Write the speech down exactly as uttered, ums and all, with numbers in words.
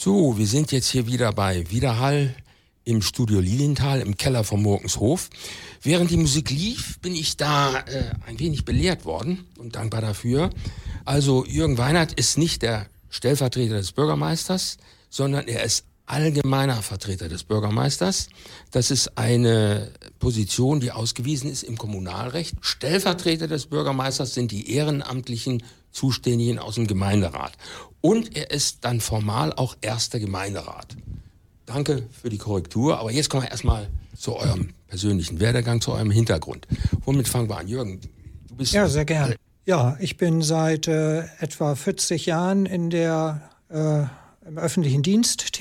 So, wir sind jetzt hier wieder bei Widerhall im Studio Lilienthal im Keller vom Murkenshof. Während die Musik lief, bin ich da äh, ein wenig belehrt worden und dankbar dafür. Also Jürgen Weinert ist nicht der Stellvertreter des Bürgermeisters, sondern er ist allgemeiner Vertreter des Bürgermeisters. Das ist eine Position, die ausgewiesen ist im Kommunalrecht. Stellvertreter des Bürgermeisters sind die ehrenamtlichen Zuständigen aus dem Gemeinderat. Und er ist dann formal auch erster Gemeinderat. Danke für die Korrektur, aber jetzt kommen wir erstmal zu eurem persönlichen Werdegang, zu eurem Hintergrund. Womit fangen wir an? Jürgen, du bist... Ja, sehr gerne. Ja, ich bin seit äh, etwa vierzig Jahren in der, äh, im öffentlichen Dienst